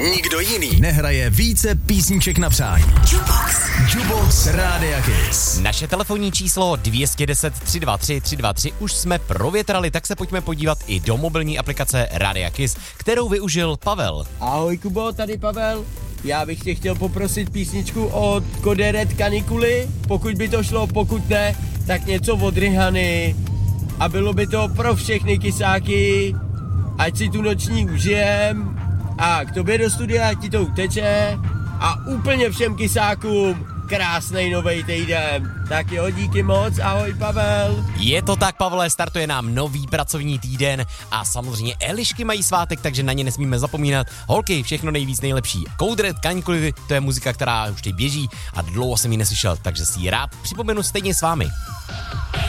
nikdo jiný nehraje více písniček na přání. Jukebox Rádia Kiss. Naše telefonní číslo 210 323 323 už jsme provětrali, tak se pojďme podívat i do mobilní aplikace Rádia Kiss, kterou využil Pavel. Ahoj Kubo, tady Pavel. Já bych tě chtěl poprosit písničku od Koderet Kanikuly, pokud by to šlo, pokud ne, tak něco od Rihany. A bylo by to pro všechny kysáky, ať si tu noční užijem a k tobě do studia ti to uteče a úplně všem kysákům krásnej novej týden. Tak jo, díky moc, ahoj Pavel. Je to tak, Pavle, startuje nám nový pracovní týden a samozřejmě Elišky mají svátek, takže na ně nesmíme zapomínat. Holky, všechno nejvíc nejlepší. Koderet Kanikuly, to je muzika, která už teď běží a dlouho jsem ji neslyšel, takže si ji rád připomenu stejně s vámi.